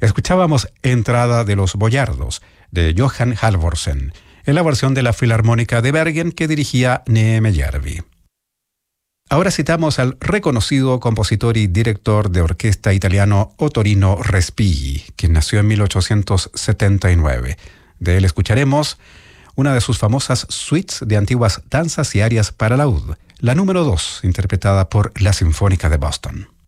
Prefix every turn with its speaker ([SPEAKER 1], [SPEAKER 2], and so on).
[SPEAKER 1] Escuchábamos Entrada de los Boyardos, de Johan Halvorsen, en la versión de la Filarmónica de Bergen que dirigía Neeme Järvi. Ahora citamos al reconocido compositor y director de orquesta italiano Ottorino Respighi, quien nació en 1879. De él escucharemos una de sus famosas suites de antiguas danzas y arias para laúd, la número 2, interpretada por la Sinfónica de Boston.